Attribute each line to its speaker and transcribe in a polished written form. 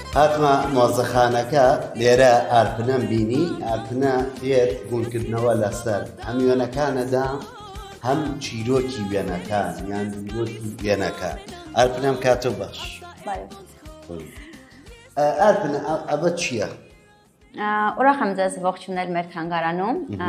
Speaker 1: هاتمە مۆزەخانەکە لێرە ئارپنەم بینی ئارپنە دێت گونکردنەوە لەسەر هەم وێنەکانەدا هەم چیرۆکی وێنەکان یان بیرۆکی وێنەکان ئارپنەم کاتۆ باش ئارپنە ئەبە چییە؟
Speaker 2: Ուրախ եմ ձեզ ողջունել մեր թանգարանում